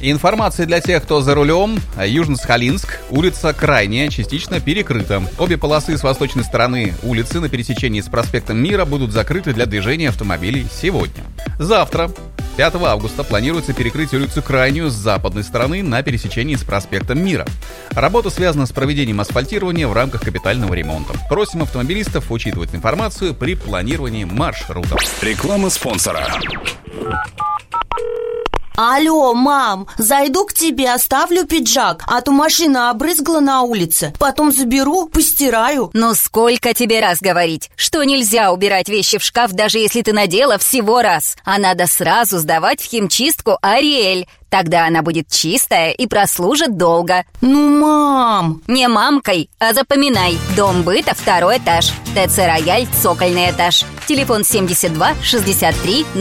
Информация для тех, кто за рулем. Южно-Сахалинск. Улица Крайняя частично перекрыта. Обе полосы с восточной стороны улицы на пересечении с проспектом Мира будут закрыты для движения автомобилей сегодня. Завтра, 5 августа, планируется перекрыть улицу Крайнюю с западной стороны на пересечении с проспектом Мира. Работа связана с проведением асфальтирования в рамках капитального ремонта. Просим автомобилистов учитывать информацию при планировании маршрутов. Реклама спонсора. Алло, мам, зайду к тебе, оставлю пиджак, а то машина обрызгала на улице. Потом заберу, постираю. Ну сколько тебе раз говорить, что нельзя убирать вещи в шкаф, даже если ты надела всего раз. А надо сразу сдавать в химчистку Ариэль. Тогда она будет чистая и прослужит долго. Ну, мам! Не мамкой, а запоминай. Дом быта, 2-й этаж. ТЦ «Рояль», цокольный этаж. Телефон 72 63